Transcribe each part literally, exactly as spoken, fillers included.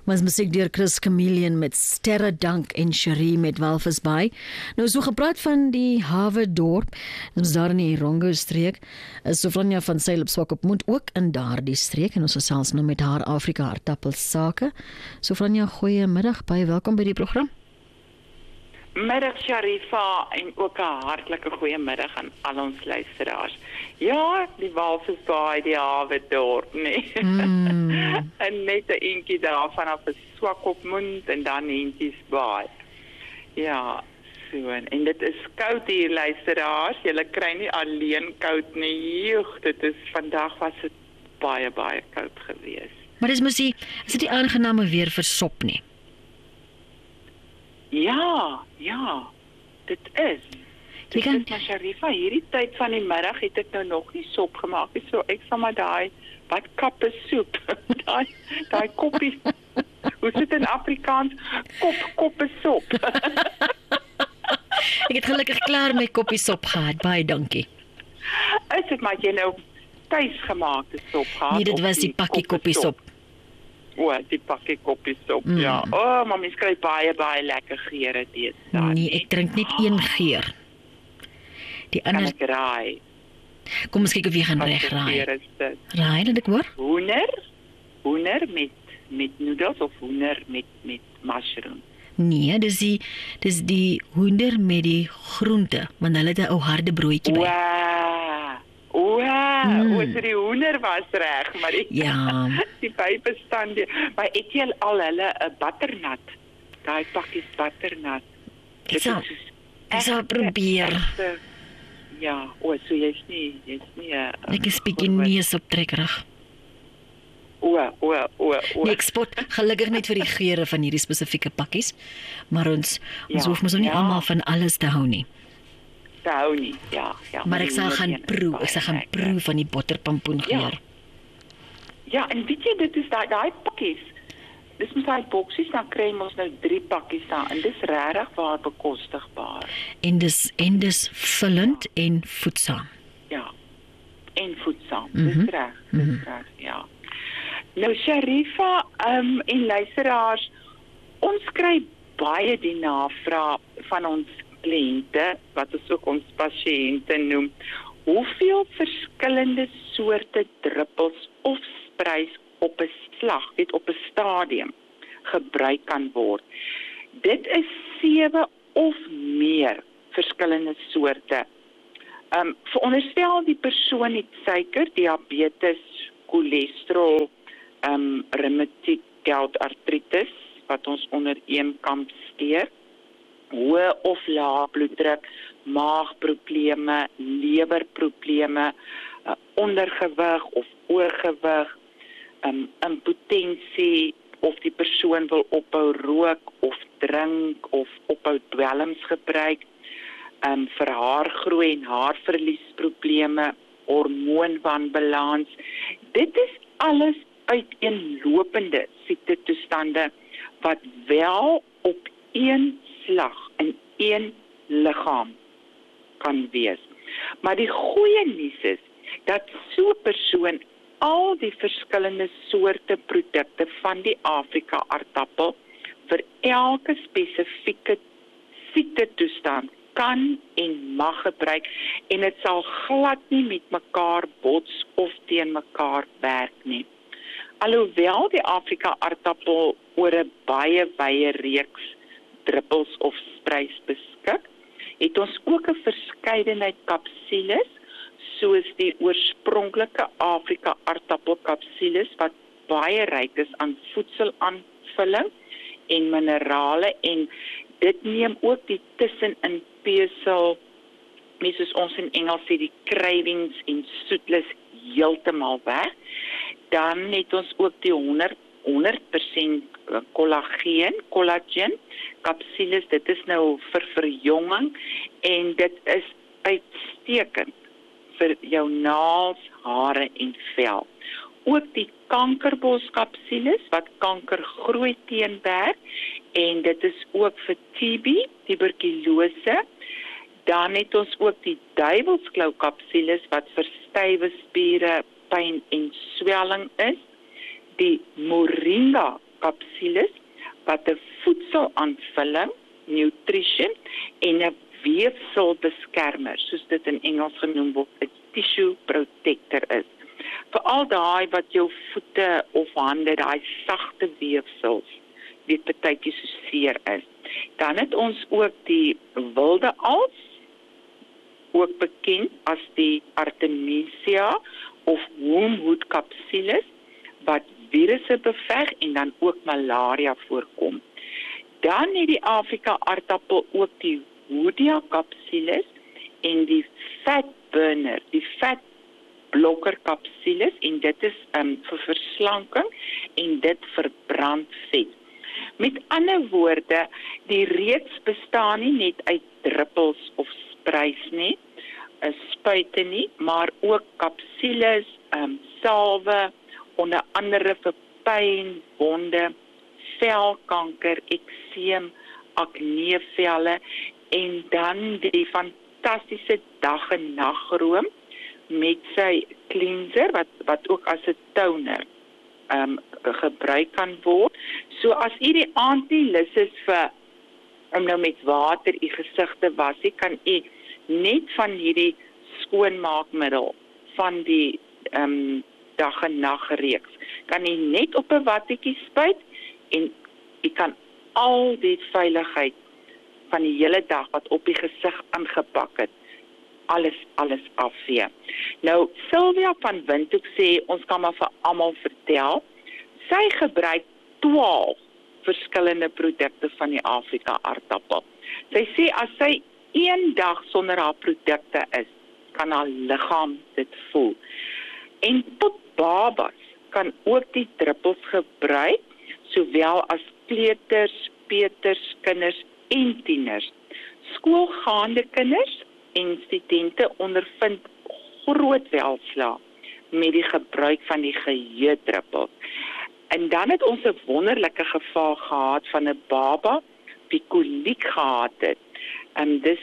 Mas musiek deur Chris Chameleon met Sterre Dank en Cherie met Walvisbaai. Nou so gepraat van die hawe dorp, ons daar in die Rongo streek, is Sofranja van Sail op Swakopmund ook in daardie streek en ons gesels nou met haar Afrika aardappels sake. Sofranja, goeiemiddag, baie welkom by die program. Middag Sharifa en ook 'n hartlike goeiemiddag aan al ons luisteraars. Ja, die Walvisbaai, die hawe dorp, nee. Mm. En net 'n eentjie daar vanaf 'n Swakopmund en dan Hentjiesbaai. Ja, so en dit is koud hier luisteraars. Julle kry nie alleen koud nie. Joeg, dit is vandag was dit baie baie koud geweest. Maar dis mos nie, is dit nie aangename weer vir sop nie? Ja, ja, dit is. Dit kan... is maar Sharifa, hierdie tyd van die middag het ek nou nog nie sop gemaak nie, so ek sal maar daai, wat kappe soep, daai, daai koppie, hoe sit in Afrikaans, kop, koppe sop. Ek het gelukkig klaar my koppie sop gehad, baie dankie. Is dit maar jy nou thuis gemaakte sop gehad? Nee, dit was die pakkie koppie sop. O, die pakkie koppie sop, mm. ja. O, oh, maar mens kry baie, baie lekker geure deesdae. Nee, ek drink net een geur. Die ander... Kan ek raai? Kom ons kyk of jy gaan reg raai. Raai, laat ek hoor. Hoender? Hoender met, met noedels of hoender met, met mushroom? Nee, dis die, dis die hoender met die groente, want hulle het 'n ou harde broodjie by. Wow. Wow, mm. oor die hoender was reg, maar die, ja. die bybestand, maar het jy al hulle 'n butternut, daai pakkies butternut. Ek sal, ek sal probeer. Echte, ja, o, so jy's nie, jy's nie 'n ek is bietjie neus optrekkerig. O, o, o, o. Nee, ek spot gelukkig net vir die geure van hierdie spesifieke pakkies, maar ons, ons ja, hoef mos nie ja. almal van alles te hou nie. Te hou nie, ja. ja maar ek sal gaan proe, ek sal gaan proe van die botterpampoengeur. Ja. ja, en weet jy, dit is daai daai pakkies, dis mos daai boksies, dan kry ons nou drie pakkies daar, en dis regtig waar bekostigbaar. En dis, en dis vullend ja. en voedsaam. Ja, en voedsaam, mm -hmm. dis reg, dis mm -hmm. reg, ja. Nou Sharifa, um, en luisteraars, ons kry baie die navraag van ons kliënte, wat ons ook ons pasiënte noem, hoeveel verskillende soorte druppels of spruis op 'n slag, weet op 'n stadium gebruik kan word. Dit is sewe of meer verskillende soorte. Ehm um, veronderstel die persoon het suiker, diabetes, cholesterol, ehm um, reumatiek, goudartritis wat ons onder een kam skeer. Hoë of lae bloeddruk, maagprobleme, lewerprobleme, uh, ondergewig of oorgewig, um, impotensie, of die persoon wil ophou rook of drink of ophou dwelms gebruik, um, vir haargroei en haarverliesprobleme, hormoonwanbalans. Dit is alles uiteenlopende siektetoestande wat wel op een slag in een liggaam kan wees. Maar die goeie nuus is dat so 'n persoon al die verskillende soorte produkte van die Afrika aardappel vir elke spesifieke siektetoestand kan en mag gebruik en dit sal glad nie met mekaar bots of teen mekaar werk nie. Alhoewel die Afrika aardappel oor 'n baie wye reeks druppels of spruis beskik, het ons ook 'n verskeidenheid kapsules, soos die oorspronklike Afrika aardappelkapsules wat baie ryk is aan voedselaanvulling en minerale, en dit neem ook die tussenin pesel, mens soos ons in Engels sê, die cravings en soetlus heeltemal weg. Dan het ons ook die honderd persent kollageen, collagen kapsules, dit is nou vir verjonging en dit is uitstekend vir jou naels, hare en vel. Ook die kankerboskapsules wat kankergroei teenwerk en dit is ook vir T B, tuberkulose. Dan het ons ook die duiwelsklou kapsules wat vir stywe spiere, pyn en swelling is. Die moringa kapsules wat 'n voedselaanvulling, nutrition en 'n weefselbeskermer, soos dit in Engels genoem word, 'n tissue protector is. Veral daai wat jou voete of hande, daai sagte weefsels, weet partytjie so seer is. Dan het ons ook die wilde als, ook bekend as die Artemisia of wormwood kapsules, wat virusse beveg en dan ook malaria voorkom. Dan het die Afrika aardappel ook die Hoodia kapsules en die fat burner, die fat blokker kapsules, en dit is um, vir verslanking en dit verbrand vet. Met ander woorde, die reeks bestaan nie net uit druppels of sprays nie, spuite nie, maar ook kapsules, um, salwe, onder andere vir pyn, wonde, velkanker, ekseem, aknevelle en dan die fantastiese dag en nagroom met sy cleanser wat wat ook as 'n toner um, gebruik kan word. So as u die aand nie lus is vir om nou met water u gesig te was, kan u net van hierdie skoonmaakmiddel van die um, dag en nagreeks kan u net op 'n wattetjie spuit en u kan al die veiligheid van die hele dag wat op die gesig aangepak het, alles, alles afvee. Nou, Sylvia van Windhoek sê, ons kan maar vir almal vertel, sy gebruik twaalf verskillende produkte van die Afrika aardappel. Sy sê, as sy een dag sonder haar produkte is, kan haar liggaam dit voel. En tot babas kan ook die druppels gebruik, sowel as kleuters, peuters, kinders en tieners. Skoolgaande kinders en studente ondervind groot welslaag met die gebruik van die geheudruppels. En dan het ons 'n wonderlike geval gehad van 'n baba wie koliek gehad het. En dis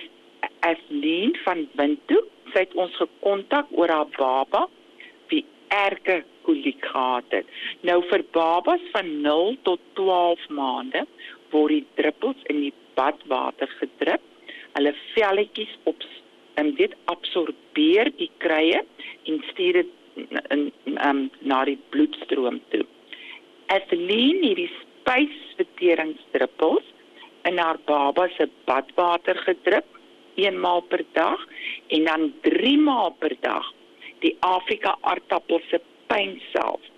Athleen van Windhoek, sy het ons gekontak oor haar baba wie erge koliek gehad het. Nou vir babas van nul tot twaalf maande word die druppels in die badwater gedruk. Hulle velletjies op en dit absorbeer die krye en stuur dit in, um, na die bloedstroom toe. Athleen het die spysverteringsdruppels in haar baba se badwater gedruk, eenmaal per dag, en dan drie maal per dag die Afrika aardappel se pynself